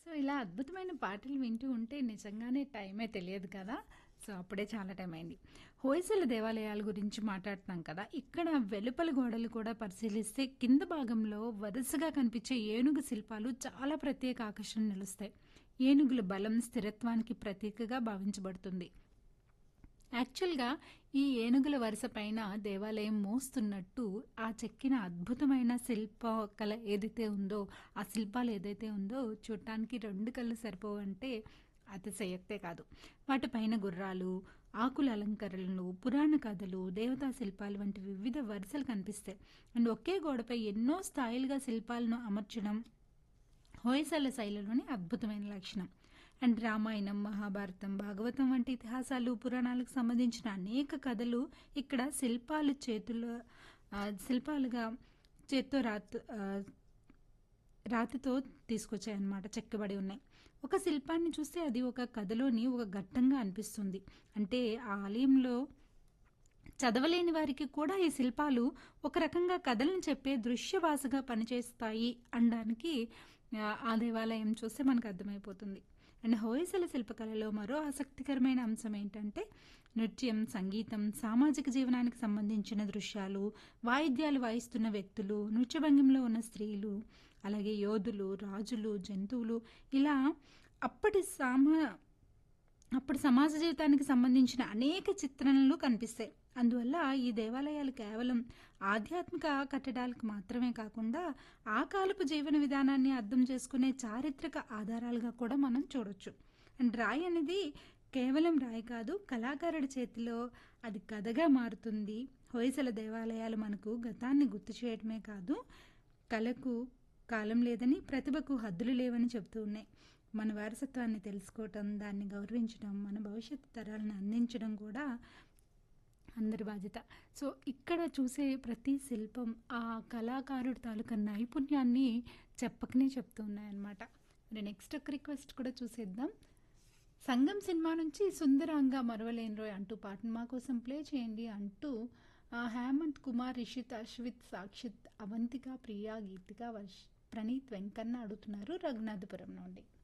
ఇలా అద్భుతమైన పాటలు వింటూ ఉంటే నిజంగానే టైమే తెలియదు కదా! అప్పుడే చాలా టైం అయింది. హొయసల దేవాలయాల గురించి మాట్లాడుతున్నాం కదా! ఇక్కడ వెలుపల గోడలు కూడా పరిశీలిస్తే కింద భాగంలో వరుసగా కనిపించే ఏనుగు శిల్పాలు చాలా ప్రత్యేక ఆకర్షణ నిలుస్తాయి. ఏనుగుల బలం, స్థిరత్వానికి ప్రతీకగా భావించబడుతుంది. యాక్చువల్‌గా ఈ ఏనుగుల వరుస పైన దేవాలయం మోస్తున్నట్టు ఆ చెక్కిన అద్భుతమైన శిల్పకళ ఏదైతే ఉందో, ఆ శిల్పాలు ఏదైతే ఉందో చూడటానికి 2 కళ్ళు సరిపోవంటే అతిశయోక్తే కాదు. వాటిపైన గుర్రాలు, ఆకుల అలంకరణలు, పురాణ కథలు, దేవతా శిల్పాలు వంటి వివిధ వరుసలు కనిపిస్తాయి. అండ్ ఒకే గోడపై ఎన్నో స్థాయిలుగా శిల్పాలను అమర్చడం హొయసల శైలిలోని అద్భుతమైన లక్షణం. అండ్ రామాయణం, మహాభారతం, భాగవతం వంటి ఇతిహాసాలు, పురాణాలకు సంబంధించిన అనేక కథలు ఇక్కడ శిల్పాలుగా చేత్తో రాతితో తీసుకొచ్చాయన్నమాట, చెక్కబడి ఉన్నాయి. ఒక శిల్పాన్ని చూస్తే అది ఒక కథలోని ఒక ఘట్టంగా అనిపిస్తుంది. అంటే ఆ ఆలయంలో చదవలేని వారికి కూడా ఈ శిల్పాలు ఒక రకంగా కథలను చెప్పే దృశ్య భాషగా పనిచేస్తాయి అనడానికి ఆ దేవాలయం చూస్తే మనకు అర్థమైపోతుంది. అండ్ హొయసల శిల్పకళలో మరో ఆసక్తికరమైన అంశం ఏంటంటే నృత్యం, సంగీతం, సామాజిక జీవనానికి సంబంధించిన దృశ్యాలు, వాయిద్యాలు వాయిస్తున్న వ్యక్తులు, నృత్య భంగిమలో ఉన్న స్త్రీలు, అలాగే యోధులు, రాజులు, జంతువులు, ఇలా అప్పటి అప్పుడు సమాజ జీవితానికి సంబంధించిన అనేక చిత్రణలు కనిపిస్తాయి. అందువల్ల ఈ దేవాలయాలు కేవలం ఆధ్యాత్మిక కట్టడాలకు మాత్రమే కాకుండా ఆ కాలపు జీవన విధానాన్ని అర్థం చేసుకునే చారిత్రక ఆధారాలుగా కూడా మనం చూడొచ్చు. అండ్ రాయి అనేది కేవలం రాయి కాదు, కళాకారుడి చేతిలో అది కథగా మారుతుంది. హొయసల దేవాలయాలు మనకు గతాన్ని గుర్తు చేయడమే కాదు, కళకు కాలం లేదని, ప్రతిభకు హద్దులు లేవని చెబుతూ ఉన్నాయి. మన వారసత్వాన్ని తెలుసుకోవటం, దాన్ని గౌరవించడం, మన భవిష్యత్తు తరాలను అందించడం కూడా అందరి బాధ్యత. ఇక్కడ చూసే ప్రతి శిల్పం ఆ కళాకారుడి తాలూకా నైపుణ్యాన్ని చెప్పకనే చెప్తూ ఉన్నాయన్నమాట. మరి నెక్స్ట్ ఒక రిక్వెస్ట్ కూడా చూసేద్దాం. సంగం సినిమా నుంచి సుందరాంగా మరవలేనురోయ్ అంటూ పాటను మా కోసం ప్లే చేయండి అంటూ హేమంత్ కుమార్, రిషిత్, అశ్విత్, సాక్షిత్, అవంతిక, ప్రియా, గీతిక, ప్రణీత్, వెంకన్న అడుగుతున్నారు రఘునాథపురం నుండి.